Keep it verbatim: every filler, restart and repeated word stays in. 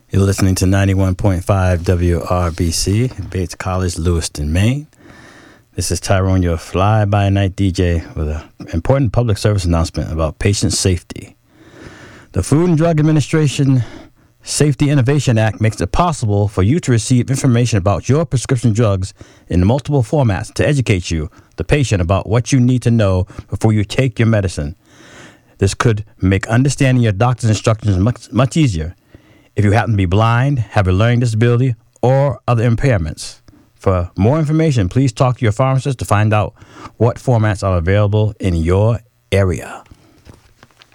You're listening to ninety-one point five W R B C, Bates College, Lewiston, Maine. This is Tyrone, your fly-by-night D J, with an important public service announcement about patient safety. The Food and Drug Administration Safety Innovation Act makes it possible for you to receive information about your prescription drugs in multiple formats to educate you, the patient, about what you need to know before you take your medicine. This could make understanding your doctor's instructions much, much easier if you happen to be blind, have a learning disability, or other impairments. For more information, please talk to your pharmacist to find out what formats are available in your area.